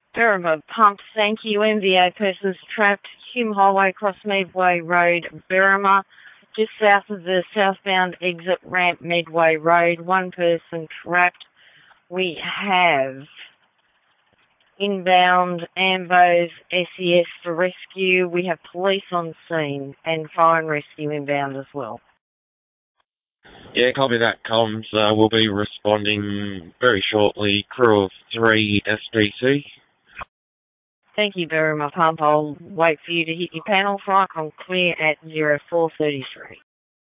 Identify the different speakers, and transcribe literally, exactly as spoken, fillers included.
Speaker 1: Berrima Pump, thank you. M V A persons trapped. Hume Highway, Cross Medway Road, Berrima. Just south of the southbound exit ramp, Medway Road. One person trapped. We have inbound Ambos S E S for rescue. We have police on scene and fire and rescue inbound as well.
Speaker 2: Yeah, copy that, comms. Uh, we'll be responding very shortly. Crew of three S P C.
Speaker 1: Thank you very much, Pump. I'll wait for you to hit your panel. Flight on clear at zero four thirty-three.